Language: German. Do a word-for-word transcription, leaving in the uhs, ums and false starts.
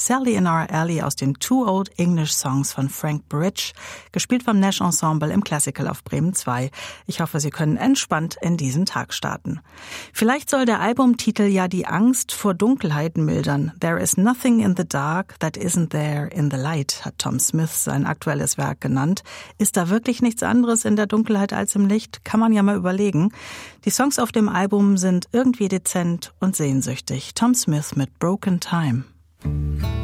Sally in Our Alley aus den Two Old English Songs von Frank Bridge, gespielt vom Nash Ensemble im Classical auf Bremen zwei. Ich hoffe, Sie können entspannt in diesen Tag starten. Vielleicht soll der Albumtitel ja die Angst vor Dunkelheit mildern. There is nothing in the dark that isn't there in the light, hat Tom Smith sein aktuelles Werk genannt. Ist da wirklich nichts anderes in der Dunkelheit als im Licht? Kann man ja mal überlegen. Die Songs auf dem Album sind irgendwie dezent und sehnsüchtig. Tom Smith mit Broken Time.